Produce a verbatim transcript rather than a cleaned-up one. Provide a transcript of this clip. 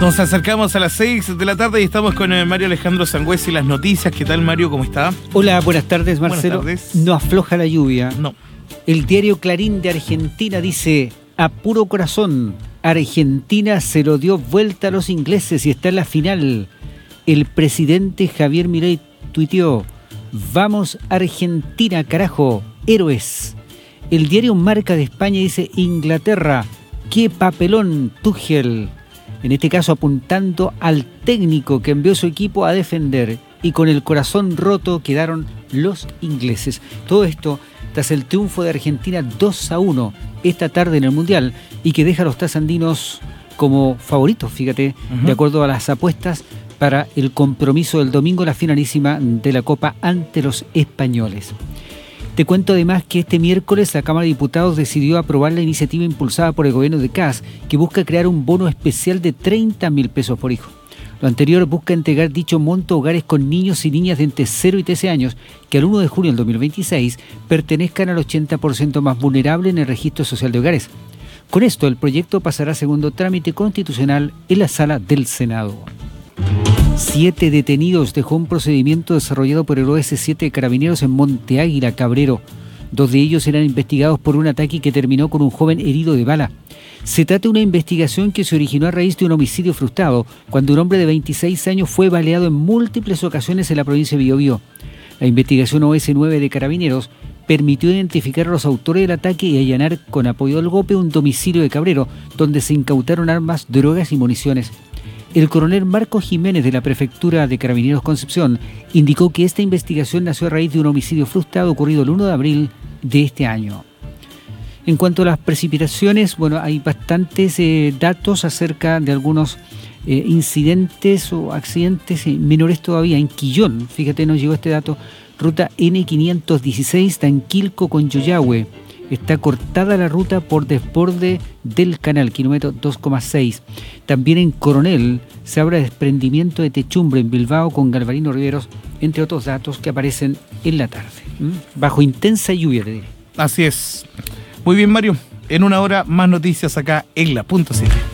Nos acercamos a las seis de la tarde y estamos con eh, Mario Alejandro Sangüesa y las noticias. ¿Qué tal, Mario? ¿Cómo está? Hola, buenas tardes, Marcelo. Buenas tardes. No afloja la lluvia. No. El diario Clarín de Argentina dice: a puro corazón, Argentina se lo dio vuelta a los ingleses y está en la final. El presidente Javier Milei tuiteó: vamos Argentina, carajo, héroes. El diario Marca de España dice: Inglaterra, qué papelón, Tuchel. En este caso apuntando al técnico que envió su equipo a defender, y con el corazón roto quedaron los ingleses. Todo esto tras el triunfo de Argentina dos a uno esta tarde en el Mundial, y que deja a los trasandinos como favoritos, fíjate, uh-huh. de acuerdo a las apuestas para el compromiso del domingo, la finalísima de la Copa ante los españoles. Te cuento además que este miércoles la Cámara de Diputados decidió aprobar la iniciativa impulsada por el gobierno de Kast, que busca crear un bono especial de treinta mil pesos por hijo. Lo anterior busca entregar dicho monto a hogares con niños y niñas de entre cero y trece años que al primero de junio del dos mil veintiséis pertenezcan al ochenta por ciento más vulnerable en el registro social de hogares. Con esto, el proyecto pasará a segundo trámite constitucional en la sala del Senado. Siete detenidos dejó un procedimiento desarrollado por el O S siete de Carabineros en Monte Águila, Cabrero. Dos de ellos eran investigados por un ataque que terminó con un joven herido de bala. Se trata de una investigación que se originó a raíz de un homicidio frustrado, cuando un hombre de veintiséis años fue baleado en múltiples ocasiones en la provincia de Biobío. La investigación O S nueve de Carabineros permitió identificar a los autores del ataque y allanar con apoyo del golpe un domicilio de Cabrero, donde se incautaron armas, drogas y municiones. El coronel Marco Jiménez de la Prefectura de Carabineros Concepción indicó que esta investigación nació a raíz de un homicidio frustrado ocurrido el primero de abril de este año. En cuanto a las precipitaciones, bueno, hay bastantes eh, datos acerca de algunos eh, incidentes o accidentes eh, menores todavía. En Quillón, fíjate, nos llegó este dato, ruta ene quinientos dieciséis, Tanquilco con Yoyahue. Está cortada la ruta por desborde del canal, kilómetro dos coma seis. También en Coronel se habla de desprendimiento de techumbre en Bilbao con Galvarino Riveros, entre otros datos que aparecen en la tarde. ¿Mm? Bajo intensa lluvia, te diré. Así es. Muy bien, Mario. En una hora más noticias acá en La Punto siete.